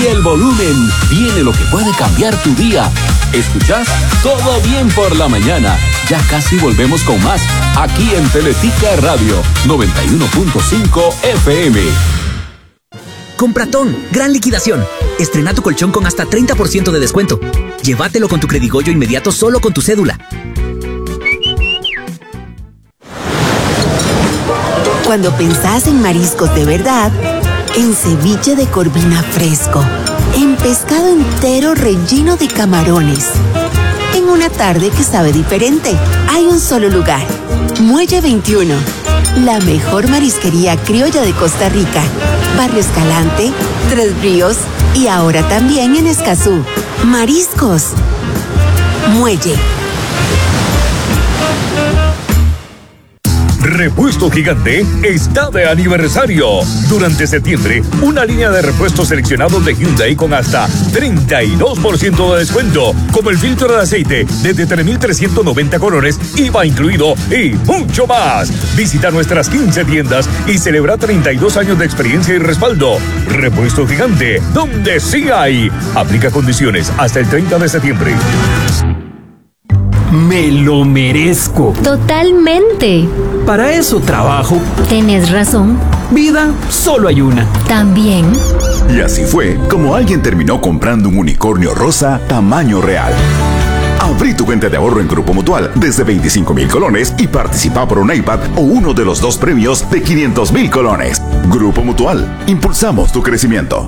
Sube el volumen, viene lo que puede cambiar tu día. ¿Escuchás? Todo bien por la mañana. Ya casi volvemos con más, aquí en Teletica Radio 91.5 FM. Compratón, gran liquidación. Estrena tu colchón con hasta 30% de descuento. Llévatelo con tu Credigoyo inmediato solo con tu cédula. Cuando pensás en mariscos de verdad, en ceviche de corvina fresco, en pescado entero relleno de camarones, en una tarde que sabe diferente, hay un solo lugar. Muelle 21, la mejor marisquería criolla de Costa Rica. Barrio Escalante, Tres Ríos y ahora también en Escazú. Mariscos. Muelle. Repuesto Gigante está de aniversario. Durante septiembre, una línea de repuestos seleccionados de Hyundai con hasta 32% de descuento, como el filtro de aceite desde 3,390 colones, IVA incluido y mucho más. Visita nuestras 15 tiendas y celebra 32 años de experiencia y respaldo. Repuesto Gigante, donde sí hay. Aplica condiciones hasta el 30 de septiembre. Me lo merezco. Totalmente. Para eso trabajo. Tenés razón. Vida, solo hay una. También. Y así fue como alguien terminó comprando un unicornio rosa tamaño real. Abrí tu cuenta de ahorro en Grupo Mutual desde 25,000 colones y participa por un iPad o uno de los 2 premios de 500,000 colones. Grupo Mutual, impulsamos tu crecimiento.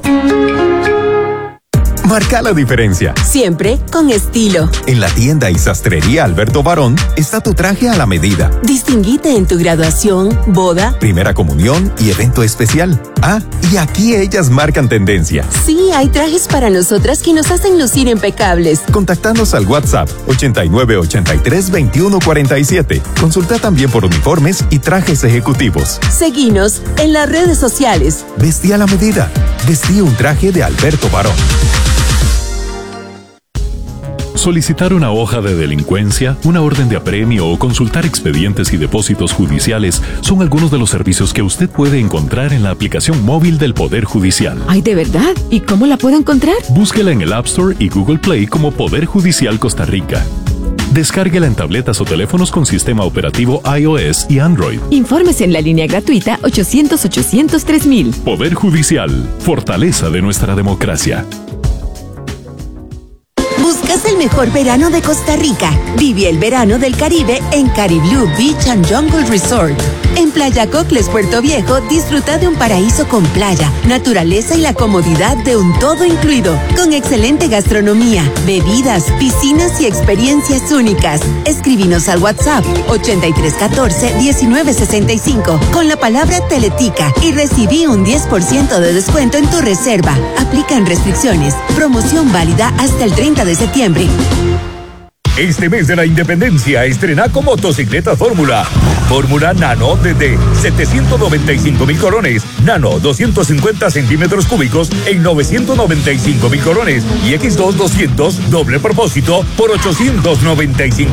Marca la diferencia. Siempre con estilo. En la tienda y sastrería Alberto Barón está tu traje a la medida. Distinguite en tu graduación, boda, primera comunión y evento especial. Ah, y aquí ellas marcan tendencia. Sí, hay trajes para nosotras que nos hacen lucir impecables. Contactanos al WhatsApp 8983-2147. Consulta también por uniformes y trajes ejecutivos. Seguinos en las redes sociales. Vestí a la medida. Vestí un traje de Alberto Barón. Solicitar una hoja de delincuencia, una orden de apremio o consultar expedientes y depósitos judiciales son algunos de los servicios que usted puede encontrar en la aplicación móvil del Poder Judicial. ¡Ay, de verdad! ¿Y cómo la puedo encontrar? Búsquela en el App Store y Google Play como Poder Judicial Costa Rica. Descárguela en tabletas o teléfonos con sistema operativo iOS y Android. Infórmese en la línea gratuita 800-800-3000. Poder Judicial, fortaleza de nuestra democracia. ¿Buscas el mejor verano de Costa Rica? Vive el verano del Caribe en Cariblú Beach and Jungle Resort. En Playa Cocles, Puerto Viejo, disfruta de un paraíso con playa, naturaleza y la comodidad de un todo incluido, con excelente gastronomía, bebidas, piscinas y experiencias únicas. Escríbenos al WhatsApp 8314-1965 con la palabra Teletica y recibí un 10% de descuento en tu reserva. Aplican restricciones. Promoción válida hasta el 30 de septiembre. Este mes de la Independencia estrena con motocicleta Fórmula. Fórmula Nano desde 795,000 colones. Nano 250 centímetros cúbicos en 995,000 colones. Y X2 200 doble propósito por 895